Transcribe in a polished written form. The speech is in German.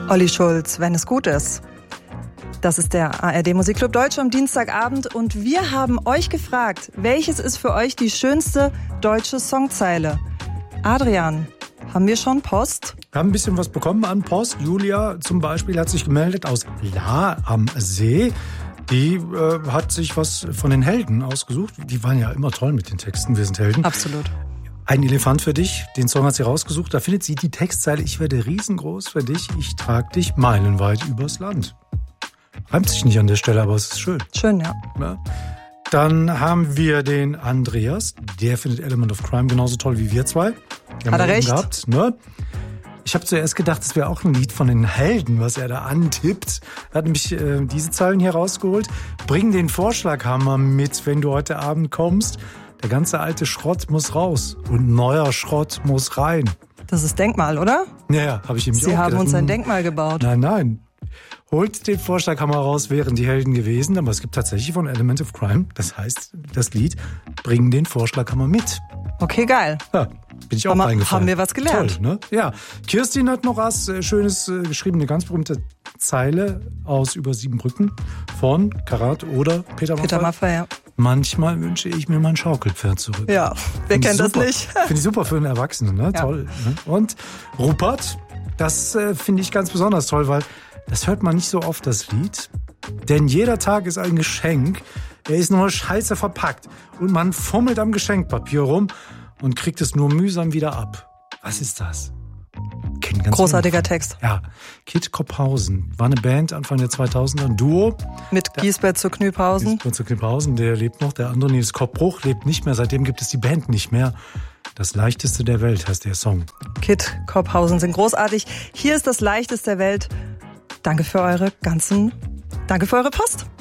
Olli Schulz, wenn es gut ist. Das ist der ARD Musikclub Deutsch am Dienstagabend und wir haben euch gefragt, welches ist für euch die schönste deutsche Songzeile? Adrian, haben wir schon Post? Wir haben ein bisschen was bekommen an Post. Julia zum Beispiel hat sich gemeldet aus La am See. Die hat sich was von den Helden ausgesucht. Die waren ja immer toll mit den Texten, wir sind Helden. Absolut. Ein Elefant für dich, den Song hat sie rausgesucht. Da findet sie die Textzeile: Ich werde riesengroß für dich, ich trag dich meilenweit übers Land. Reimt sich nicht an der Stelle, aber es ist schön. Schön, ja. Dann haben wir den Andreas, der findet Element of Crime genauso toll wie wir zwei. Hat er recht? Gehabt, ne? Ich habe zuerst gedacht, das wäre auch ein Lied von den Helden, was er da antippt. Er hat nämlich diese Zeilen hier rausgeholt. Bring den Vorschlaghammer mit, wenn du heute Abend kommst. Der ganze alte Schrott muss raus und neuer Schrott muss rein. Das ist Denkmal, oder? Ja, habe ich ihm auch gedacht. Sie haben uns ein Denkmal gebaut. Nein. Holt den Vorschlaghammer raus, wären die Helden gewesen. Aber es gibt tatsächlich von Element of Crime, das heißt das Lied, Bring den Vorschlaghammer mit. Okay, geil. Ja, bin ich auch reingefallen. Haben wir was gelernt. Toll, ne? Ja. Kirstin hat noch was Schönes geschrieben, eine ganz berühmte Zeile aus Über 7 Brücken von Karat oder Peter Maffay, ja. Manchmal wünsche ich mir mein Schaukelpferd zurück. Ja, wer kennt das nicht? Finde ich super für einen Erwachsenen, ne? Ja. Toll. Ne? Und Rupert, das finde ich ganz besonders toll, weil das hört man nicht so oft, das Lied. Denn jeder Tag ist ein Geschenk. Er ist nur scheiße verpackt. Und man fummelt am Geschenkpapier rum und kriegt es nur mühsam wieder ab. Was ist das? Großartiger Text. Ja. Kid Kopphausen war eine Band Anfang der 2000er, ein Duo. Mit Giesbert zu Knüpphausen. Giesbert zu Knüpphausen, der lebt noch. Der andere, Nils Koppbruch, lebt nicht mehr. Seitdem gibt es die Band nicht mehr. Das leichteste der Welt heißt der Song. Kid Kopphausen sind großartig. Hier ist das leichteste der Welt. Danke für eure Post.